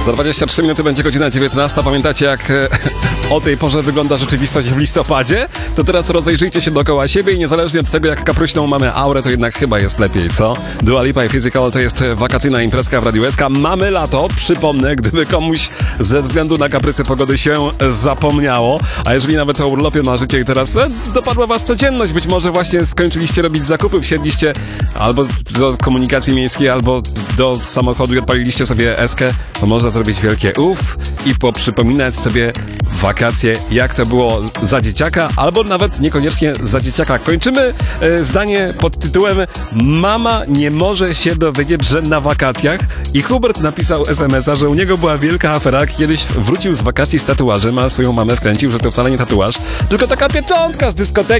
Za 23 minuty będzie godzina 19. Pamiętacie, jak o tej porze wygląda rzeczywistość w listopadzie? To teraz rozejrzyjcie się dookoła siebie i niezależnie od tego, jak kapryśną mamy aurę, to jednak chyba jest lepiej, co? Dua Lipa i Physical to jest wakacyjna imprezka w Radiu SK. Mamy lato, przypomnę, gdyby komuś ze względu na kaprysy pogody się zapomniało. A jeżeli nawet o urlopie marzycie i teraz dopadła was codzienność, być może właśnie skończyliście robić zakupy, wsiedliście albo do komunikacji miejskiej, albo do samochodu i odpaliliście sobie eskę, to można zrobić wielkie i poprzypominać sobie wakacje, jak to było za dzieciaka, albo nawet niekoniecznie za dzieciaka. Kończymy zdanie pod tytułem Mama nie może się dowiedzieć, że na wakacjach. I Hubert napisał SMS-a, że u niego była wielka afera. Kiedyś wrócił z wakacji z tatuażem, a swoją mamę wkręcił, że to wcale nie tatuaż, tylko taka pieczątka z dyskoteki.